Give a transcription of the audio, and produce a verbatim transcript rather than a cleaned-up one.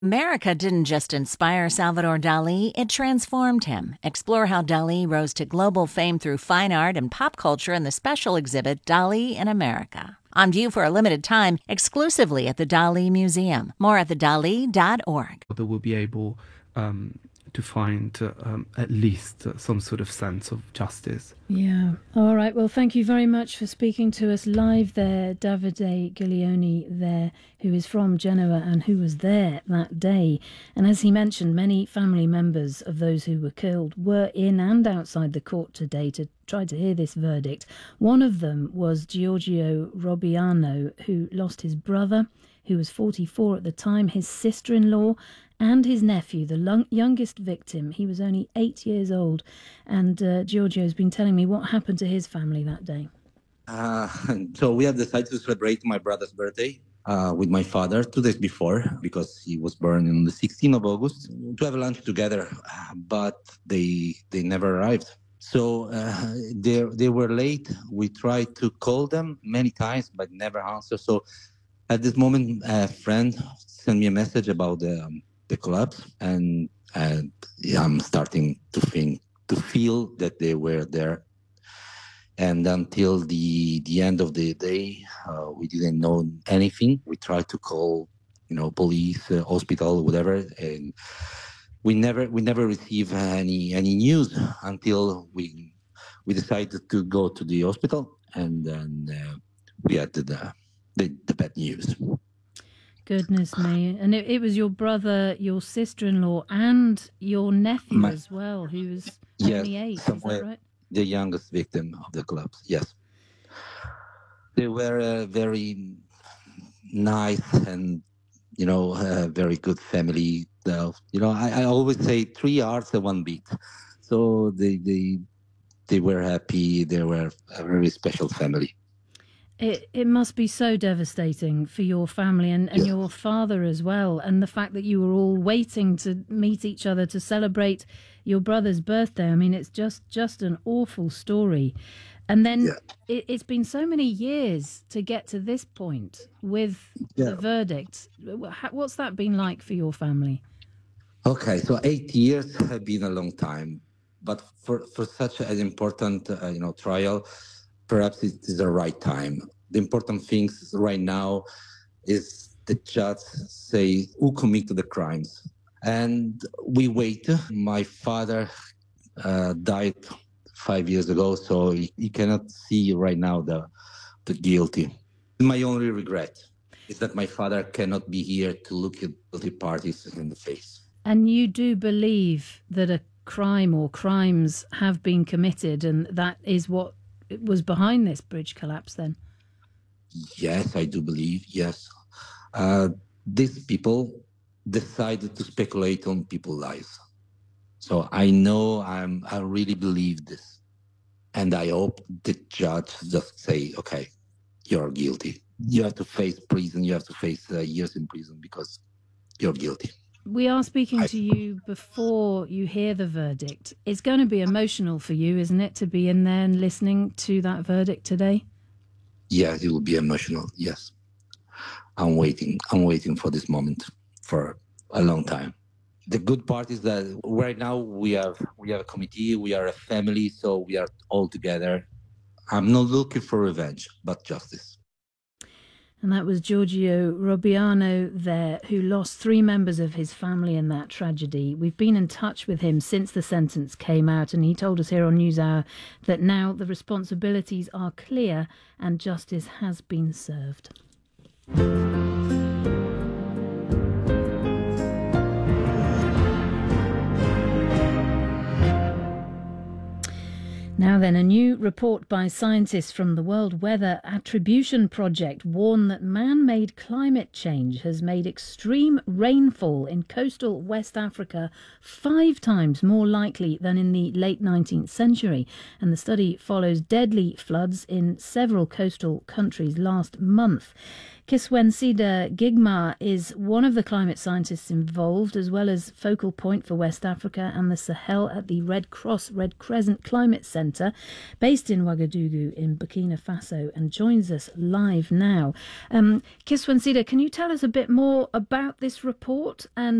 America didn't just inspire Salvador Dali, it transformed him. Explore how Dali rose to global fame through fine art and pop culture in the special exhibit Dali in America. On view for a limited time, exclusively at the Dali Museum. More at the dali dot org. They will be able um, to find uh, um, at least uh, some sort of sense of justice. Yeah. All right. Well, thank you very much for speaking to us live there, Davide Giglioni there, who is from Genoa and who was there that day. And as he mentioned, many family members of those who were killed were in and outside the court today to try to hear this verdict. One of them was Giorgio Robbiano, who lost his brother, who was forty-four at the time, his sister-in-law, and his nephew, the long, youngest victim. He was only eight years old. And uh, Giorgio's been telling me what happened to his family that day. Uh, so we have decided to celebrate my brother's birthday uh, with my father two days before, because he was born on the sixteenth of August, to have lunch together, but they they never arrived. So uh, they, they were late. We tried to call them many times, but never answered. So at this moment, a friend sent me a message about the, um, the collapse, and uh, yeah, I'm starting to think, to feel that they were there. And until the the end of the day, uh, we didn't know anything. We tried to call, you know, police, uh, hospital, whatever, and we never we never received any any news until we we decided to go to the hospital, and then uh, we had the, the the bad news. Goodness me. And it, it was your brother, your sister-in-law, and your nephew My, as well, who was yes, only eight, is somewhere, that right? the youngest victim of the collapse, yes. They were a very nice and, you know, a very good family. Uh, you know, I, I always say three hearts and one beat. So they, they, they were happy. They were a very special family. It it must be so devastating for your family and, and Yeah. your father as well, and the fact that you were all waiting to meet each other to celebrate your brother's birthday. I mean, it's just, just an awful story. And then Yeah. it, it's been so many years to get to this point with Yeah. the verdict. Wha- What's that been like for your family? Okay, so eight years have been a long time, but for, for such an important, uh, you know, trial, perhaps it is the right time. The important things right now is the judge say who committed the crimes, and we wait. My father uh, died five years ago, so he, he cannot see right now the the guilty. My only regret is that my father cannot be here to look at guilty parties in the face. And you do believe that a crime or crimes have been committed, and that is what was behind this bridge collapse then? Yes, I do believe, yes. Uh, these people decided to speculate on people's lives. So I know I'm, I really believe this. And I hope the judge just say, okay, you're guilty. You have to face prison. You have to face uh, years in prison because you're guilty. We are speaking I, to you before you hear the verdict. It's going to be emotional for you, isn't it, to be in there and listening to that verdict today? yes, it will be emotional. Yes. I'm waiting. I'm waiting for this moment for a long time. The good part is that right now we have we have a committee, we are a family, so we are all together. I'm not looking for revenge, but justice. And that was Giorgio Robbiano there, who lost three members of his family in that tragedy. We've been in touch with him since the sentence came out, and he told us here on NewsHour that now the responsibilities are clear and justice has been served. Now then, a new report by scientists from the World Weather Attribution Project warn that man-made climate change has made extreme rainfall in coastal West Africa five times more likely than in the late nineteenth century. And the study follows deadly floods in several coastal countries last month. Kiswensida Gigma is one of the climate scientists involved, as well as focal point for West Africa and the Sahel at the Red Cross Red Crescent Climate Centre, based in Ouagadougou in Burkina Faso, and joins us live now. Um, Kiswensida, can you tell us a bit more about this report and